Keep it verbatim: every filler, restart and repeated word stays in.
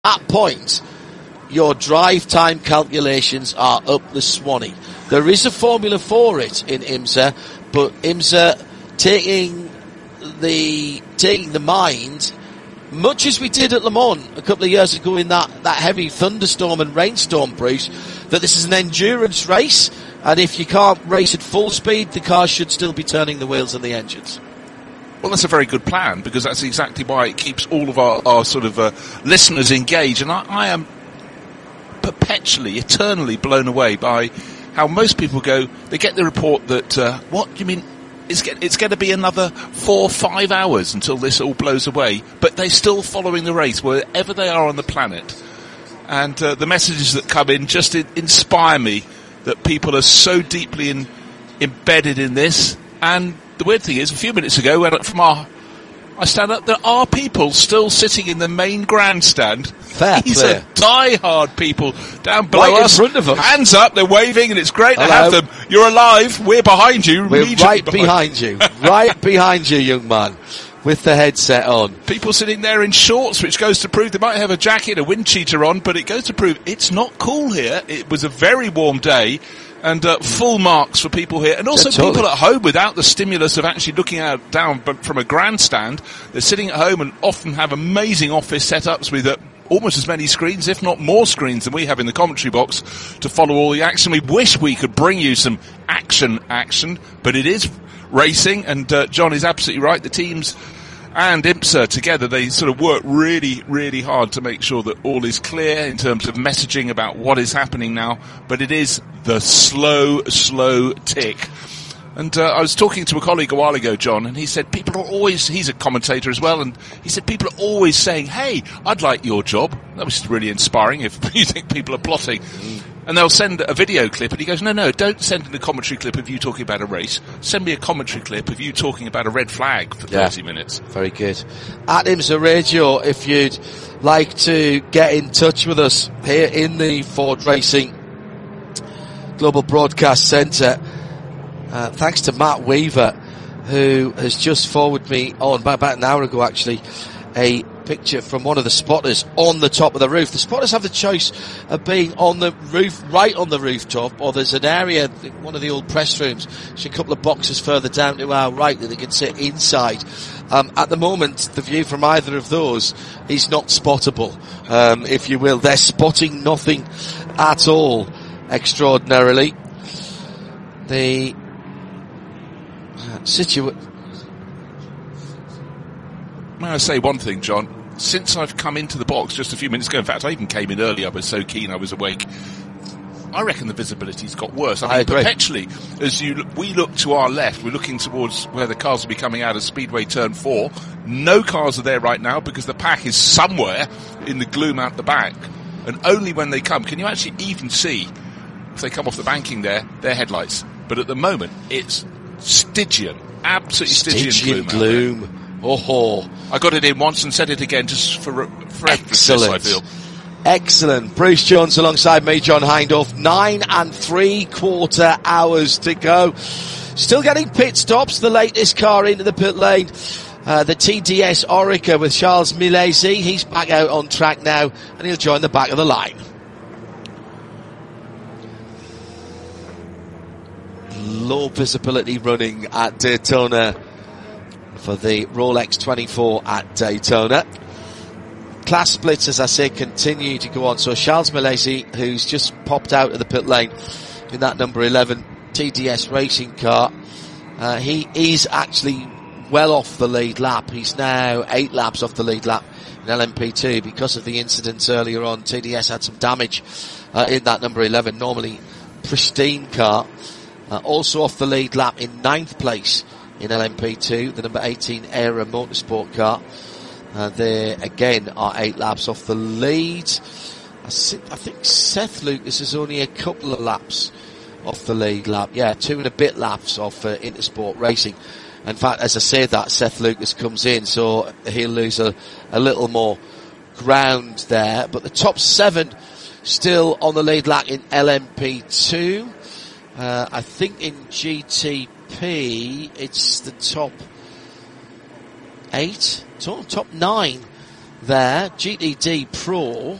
that point, your drive time calculations are up the swanny. There is a formula for it in IMSA, but IMSA taking the taking the mind, much as we did at Le Mans a couple of years ago in that, that heavy thunderstorm and rainstorm, Bruce, that this is an endurance race, and if you can't race at full speed, the cars should still be turning the wheels and the engines. Well, that's a very good plan, because that's exactly why it keeps all of our, our sort of uh, listeners engaged, and I, I am perpetually, eternally blown away by how most people go, they get the report that, uh, what do you mean, it's, get, it's going to be another four, five hours until this all blows away, but they're still following the race wherever they are on the planet. And uh, the messages that come in just in, inspire me that people are so deeply in, embedded in this. And the weird thing is, a few minutes ago, when from our, I stand up, there are people still sitting in the main grandstand. Fair These play. are die-hard people down below Right in us. front of us. Hands up, they're waving, and it's great Hello. to have them. You're alive, we're behind you. We're immediately right behind you. Right behind you, young man, with the headset on. People sitting there in shorts, which goes to prove they might have a jacket, a wind cheater on, but it goes to prove it's not cool here. It was a very warm day. And uh, full marks for people here, and also yeah, totally. people at home without the stimulus of actually looking out down from a grandstand. They're sitting at home and often have amazing office setups with uh, almost as many screens, if not more screens, than we have in the commentary box to follow all the action. We wish we could bring you some action, action, but it is racing, and uh, John is absolutely right. The teams and IMSA together, they sort of work really, really hard to make sure that all is clear in terms of messaging about what is happening now, but it is the slow, slow tick. And uh, I was talking to a colleague a while ago, John, and he said people are always, he's a commentator as well, and he said people are always saying, hey, I'd like your job. That was really inspiring if you think people are plotting. Mm. And they'll send a video clip, and he goes, no, no, don't send in a commentary clip of you talking about a race. Send me a commentary clip of you talking about a red flag for yeah. thirty minutes. Very good. At IMSA Radio, if you'd like to get in touch with us here in the Ford Racing Global Broadcast Centre, uh, thanks to Matt Weaver, who has just forwarded me on, about, about an hour ago actually, a picture from one of the spotters on the top of the roof. The spotters have the choice of being on the roof, right on the rooftop, or there's an area, one of the old press rooms, just a couple of boxes further down to our right that they can sit inside. Um, at the moment, the view from either of those is not spottable, um, if you will. They're spotting nothing at all, extraordinarily. The uh, situation... May I say one thing, John? Since I've come into the box just a few minutes ago, in fact, I even came in early, I was so keen I was awake, I reckon the visibility's got worse. I mean, I agree. perpetually, as you we look to our left, we're looking towards where the cars will be coming out of Speedway Turn four. No cars are there right now because the pack is somewhere in the gloom out the back. And only when they come, can you actually even see, if they come off the banking there, their headlights. But at the moment, it's Stygian. Absolutely Stygian, Stygian gloom. gloom. Oh, I got it in once and said it again just for, for emphasis, I feel. Excellent. Bruce Jones alongside me, John Hindhaugh. Nine and three quarter hours to go. Still getting pit stops. The latest car into the pit lane. Uh, the T D S Oreca with Charles Milesi. He's back out on track now and he'll join the back of the line. Low visibility running at Daytona for the Rolex twenty-four at Daytona. Class splits, as I say, continue to go on. So Charles Milesi, who's just popped out of the pit lane in that number eleven T D S racing car, uh, he is actually well off the lead lap. He's now eight laps off the lead lap in L M P two because of the incidents earlier on. T D S had some damage uh, in that number eleven, normally pristine car. Uh, also off the lead lap in ninth place in L M P two, the number eighteen Era Motorsport car. Uh, they again are eight laps off the lead. I, see, I think Seth Lucas is only a couple of laps off the lead lap. Yeah, two and a bit laps off uh, Intersport Racing. In fact, as I say that, Seth Lucas comes in, so he'll lose a, a little more ground there. But the top seven still on the lead lap in L M P two. Uh, I think in G T P it's the top eight, top, top nine there. G T D Pro